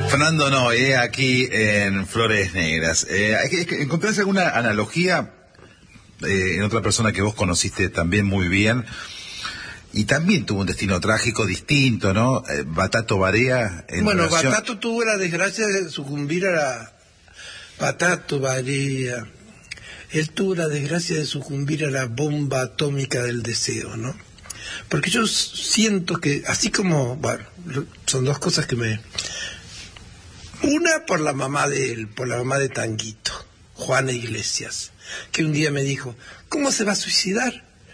Fernando Noy, aquí en Flores Negras. ¿Encontrás alguna analogía en otra persona que vos conociste también muy bien? Y también tuvo un destino trágico distinto, ¿no? Batato Barea. Bueno, Batato tuvo la desgracia de sucumbir a la... Batato Barea. Él tuvo la desgracia de sucumbir a la bomba atómica del deseo, ¿no? Porque yo siento que, así como... Bueno, son dos cosas que me... Una por la mamá de él, por la mamá de Tanguito, Juana Iglesias, que un día me dijo, ¿cómo se va a suicidar?